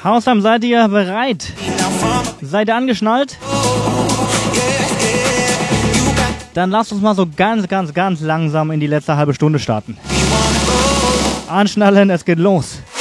Hausheim, seid ihr bereit? Seid ihr angeschnallt? Dann lasst uns mal so ganz langsam in die letzte halbe Stunde starten. Anschnallen, es geht los.